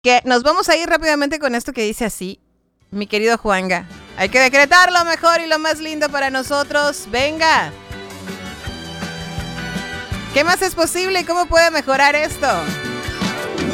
Que nos vamos a ir rápidamente con esto que dice así, mi querido Juanga. Hay que decretar lo mejor y lo más lindo para nosotros. ¡Venga! ¿Qué más es posible y cómo puede mejorar esto?